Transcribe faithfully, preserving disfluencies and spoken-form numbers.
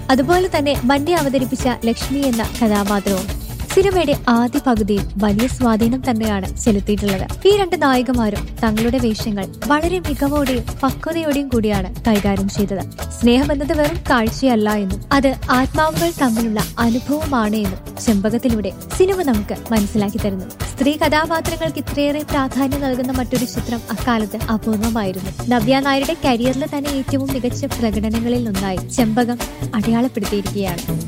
അതുപോലെ തന്നെ മന്യ അവതരിപ്പിച്ച ലക്ഷ്മി എന്ന കഥാപാത്രവും സിനിമയുടെ ആദ്യ പകുതിയിൽ വലിയ സ്വാധീനം തന്നെയാണ് ചെലുത്തിയിട്ടുള്ളത്. ഈ രണ്ട് നായികമാരും തങ്ങളുടെ വേഷങ്ങൾ വളരെ മികവോടെയും പക്വതയോടെയും കൂടിയാണ് കൈകാര്യം ചെയ്തത്. സ്നേഹം എന്നത് വെറും കാഴ്ചയല്ല എന്നും അത് ആത്മാവുകൾ തമ്മിലുള്ള അനുഭവമാണ് എന്നും ചെമ്പകത്തിലൂടെ സിനിമ നമുക്ക് മനസ്സിലാക്കി തരുന്നു. സ്ത്രീ കഥാപാത്രങ്ങൾക്ക് ഇത്രയേറെ പ്രാധാന്യം നൽകുന്ന മറ്റൊരു ചിത്രം അക്കാലത്ത് അപൂർവമായിരുന്നു. നവ്യ നായരുടെ കരിയറിലെ തന്നെ ഏറ്റവും മികച്ച പ്രകടനങ്ങളിൽ ഒന്നായി ചെമ്പകം അടയാളപ്പെടുത്തിയിരിക്കുകയാണ്.